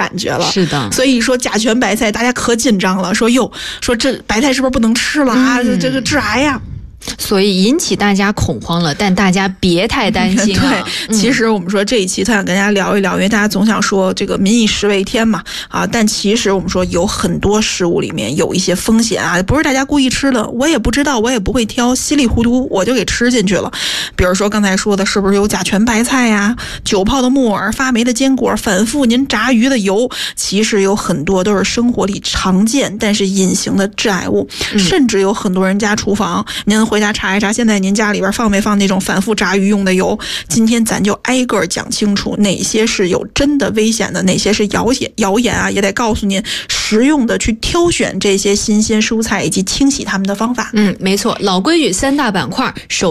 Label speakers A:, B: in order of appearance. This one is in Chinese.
A: 感觉了。
B: 是的，
A: 所以说甲醛白菜大家可紧张了，说这白菜是不是不能吃了啊？这个致癌呀。
B: 所以引起大家恐慌了，但大家别太担心啊。
A: 对，其实我们说这一期特想跟大家聊一聊，因为大家总想说这个民以食为天嘛，但其实我们说有很多食物里面有一些风险啊，不是大家故意吃的，我也不知道，我也不会挑，稀里糊涂我就给吃进去了。比如说刚才说的，是不是有甲醛白菜呀、久泡的木耳、发霉的坚果、反复您炸鱼的油，其实有很多都是生活里常见但是隐形的致癌物，甚至有很多人家厨房，您回家查一查，现在您家里边放没放那种反复炸鱼用的油？今天咱就挨个讲清楚哪些是有真的危险的，哪些是谣言啊，也得告诉您实用的去挑选这些新鲜蔬菜以及清洗它们的方法。
B: 没错，老规矩3大板块，首